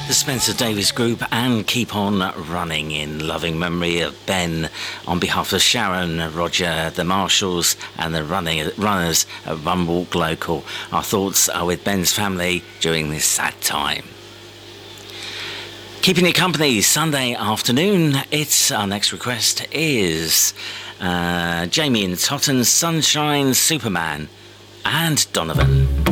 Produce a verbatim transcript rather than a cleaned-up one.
the Spencer Davis Group and Keep On Running in loving memory of Ben on behalf of Sharon, Roger, the Marshalls and the running, runners at Run Walk Local. Our thoughts are with Ben's family during this sad time. Keeping you company Sunday afternoon, it's our next request is uh, Jamie and Totten's Sunshine Superman and Donovan.